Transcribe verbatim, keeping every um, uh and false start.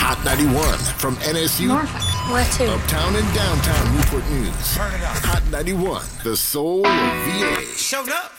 Hot ninety-one from N S U. Norfolk. Where to? Uptown and downtown Newport News. Turn it up. Hot ninety-one, the soul of V A. Showed up.